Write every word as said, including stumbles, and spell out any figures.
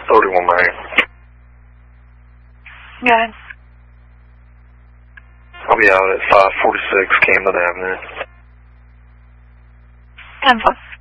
thirty-one May. Good. I'll be out at five forty-six Camden Avenue. ten four.